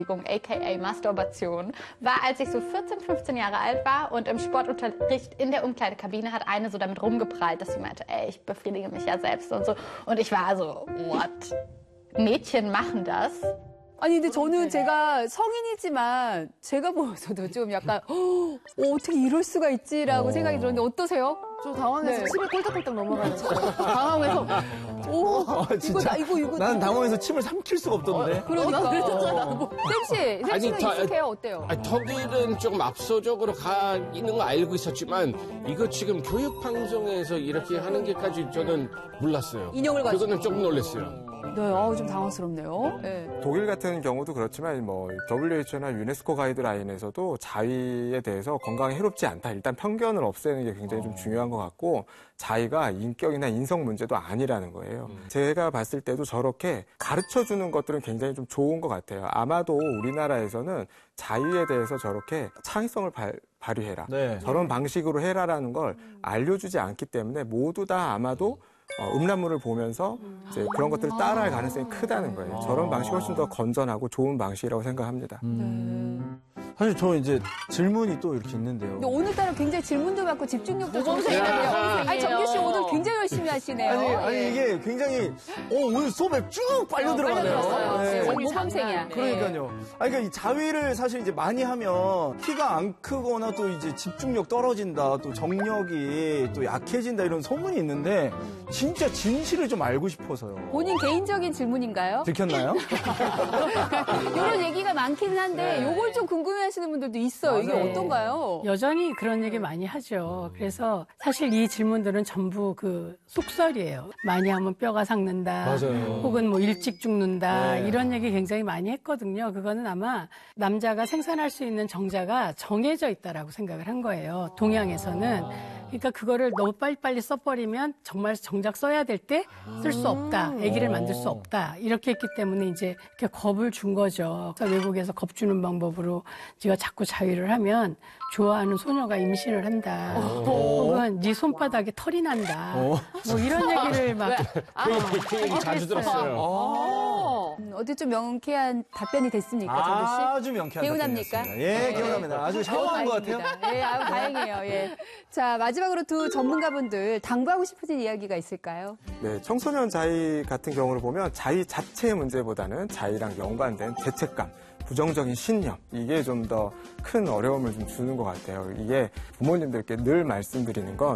aka Masturbation, war, als ich so 14, 15 Jahre alt war und im Sportunterricht in der Umkleidekabine hat eine so damit rumgeprallt, dass sie meinte, ey, ich befriedige mich ja selbst und so. Und ich war so, what? Mädchen machen das? 아니 근데 저는 제가 성인이지만 제가 보면서도 좀 약간 어떻게 이럴 수가 있지라고 생각이 들었는데 어떠세요? 저 당황해서 네. 침이 꼴딱꼴딱 넘어가는 거예요. 당황해서 이거 나는 당황해서 침을 삼킬 수가 없던데. 그러니까 쌤씨 쌤씨는 익숙해요? 어때요? 아니, 독일은 조금 압도적으로 가 있는 거 알고 있었지만 이거 지금 교육방송에서 이렇게 하는 게까지 저는 몰랐어요. 인형을 가지고. 그거는 조금 놀랐어요. 네, 좀 당황스럽네요. 네. 독일 같은 경우도 그렇지만 뭐 WHO나 유네스코 가이드라인에서도 자위에 대해서 건강에 해롭지 않다. 일단 편견을 없애는 게 굉장히 좀 중요한 것 같고 자위가 인격이나 인성 문제도 아니라는 거예요. 제가 봤을 때도 저렇게 가르쳐주는 것들은 굉장히 좀 좋은 것 같아요. 아마도 우리나라에서는 자위에 대해서 저렇게 창의성을 발휘해라. 네. 저런 방식으로 해라라는 걸 알려주지 않기 때문에 모두 다 아마도 음란물을 보면서 이제 그런 것들을 따라할 가능성이 크다는 거예요. 저런 방식이 훨씬 더 건전하고 좋은 방식이라고 생각합니다. 사실 저 이제 질문이 또 이렇게 있는데요. 근데 오늘따라 굉장히 질문도 많고 집중력도 좋으시네요. 모범생이네요. 아니 정규 씨 오늘 굉장히 열심히 하시네요. 아니 이게 굉장히 오늘 수업에 쭉 빨려 들어가네요. 네. 모범생이야. 그러니까요. 그러니까 이 자위를 사실 이제 많이 하면 키가 안 크거나 또 이제 집중력 떨어진다, 또 정력이 또 약해진다 이런 소문이 있는데 진짜 진실을 좀 알고 싶어서요. 본인 개인적인 질문인가요? 들켰나요? 이런 얘기가 많기는 한데 요걸 좀 궁금해하시는 분들도 있어요. 이게 어떤가요? 여전히 그런 얘기 많이 하죠. 그래서 사실 이 질문들은 전부 그 속설이에요. 많이 하면 뼈가 삭는다. 맞아요. 혹은 뭐 일찍 죽는다. 네. 이런 얘기 굉장히 많이 했거든요. 그거는 아마 남자가 생산할 수 있는 정자가 정해져 있다라고 생각을 한 거예요. 동양에서는. 그러니까 그거를 너무 빨리빨리 써버리면 정말 정작 써야 될 때 쓸 수 없다. 아기를 만들 수 없다. 이렇게 했기 때문에 이제 이렇게 겁을 준 거죠. 그래서 외국에서 겁 주는 방법으로 네가 자꾸 자위를 하면 좋아하는 소녀가 임신을 한다. 혹은 네 손바닥에 털이 난다. 뭐 이런 얘기를 막 그 얘기 자주 들었어요. 어디 좀 명쾌한 답변이 됐습니까, 정규 씨? 아주 명쾌한 개운합니까? 답변이었습니다. 예, 개운합니다. 아주 샤워한 것 같아요. 예, 아유, 다행이에요. 예. 자, 마지막으로 두 전문가분들 당부하고 싶으신 이야기가 있을까요? 네, 청소년 자위 같은 경우를 보면 자위 자체의 문제보다는 자위랑 연관된 죄책감, 부정적인 신념, 이게 좀 더 큰 어려움을 좀 주는 것 같아요. 이게 부모님들께 늘 말씀드리는 건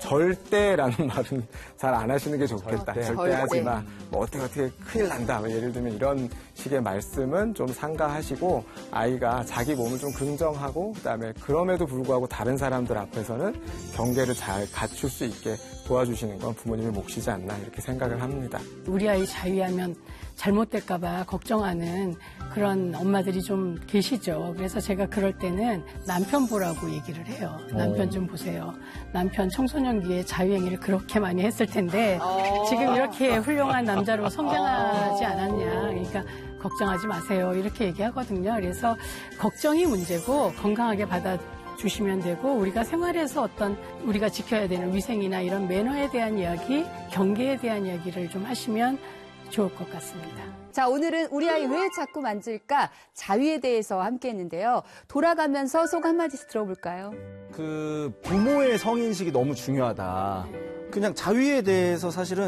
절대라는 말은 잘 안 하시는 게 좋겠다. 절대 하지 마. 뭐 어떻게 큰일 난다. 뭐 예를 들면 이런 식의 말씀은 좀 삼가하시고 아이가 자기 몸을 좀 긍정하고 그다음에 그럼에도 불구하고 다른 사람들 앞에서는 경계를 잘 갖출 수 있게 도와주시는 건 부모님의 몫이지 않나 이렇게 생각을 합니다. 우리 아이 자위하면 잘못될까 봐 걱정하는 그런 엄마들이 좀 계시죠. 그래서 제가 그럴 때는 남편 보라고 얘기를 해요. 남편 좀 보세요. 남편 청소년기에 자위행위를 그렇게 많이 했을 텐데 지금 이렇게 훌륭한 남자로 성장하지 않았냐. 그러니까 걱정하지 마세요. 이렇게 얘기하거든요. 그래서 걱정이 문제고 건강하게 받아주시면 되고 우리가 생활에서 어떤 우리가 지켜야 되는 위생이나 이런 매너에 대한 이야기, 경계에 대한 이야기를 좀 하시면 좋을 것 같습니다. 자, 오늘은 우리 아이 왜 자꾸 만질까? 자위에 대해서 함께 했는데요. 돌아가면서 속 한마디씩 들어볼까요? 그 부모의 성인식이 너무 중요하다. 그냥 자위에 대해서 사실은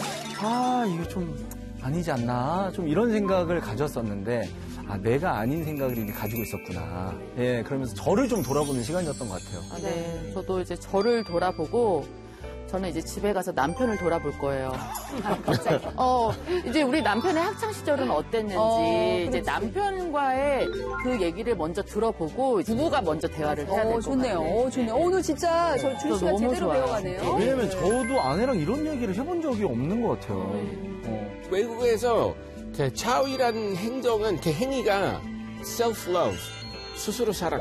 이게 좀 아니지 않나 좀 이런 생각을 가졌었는데 내가 아닌 생각을 이미 가지고 있었구나. 예, 그러면서 저를 좀 돌아보는 시간이었던 것 같아요. 네, 저도 이제 저를 돌아보고 저는 이제 집에 가서 남편을 돌아볼 거예요. 갑자기. 이제 우리 남편의 학창 시절은 어땠는지 이제 남편과의 그 얘기를 먼저 들어보고 부부가 먼저 대화를 해야 될 것 좋네요. 같아요. 좋네요. 오늘 진짜 저 준 씨가 너무 제대로 좋아요. 배워가네요. 왜냐면 저도 아내랑 이런 얘기를 해본 적이 없는 것 같아요. 외국에서 그 자위라는 행동은 그 행위가 self-love, 스스로 사랑.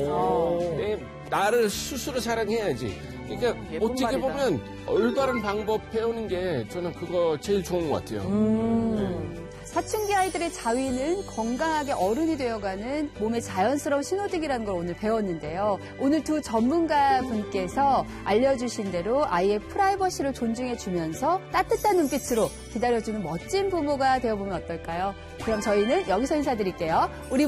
나를 스스로 사랑해야지. 그러니까 어떻게 말이다. 보면 올바른 방법 배우는 게 저는 그거 제일 좋은 것 같아요. 사춘기 아이들의 자위는 건강하게 어른이 되어가는 몸의 자연스러운 신호등이라는 걸 오늘 배웠는데요. 오늘 두 전문가 분께서 알려주신 대로 아이의 프라이버시를 존중해주면서 따뜻한 눈빛으로 기다려주는 멋진 부모가 되어보면 어떨까요? 그럼 저희는 여기서 인사드릴게요. 우리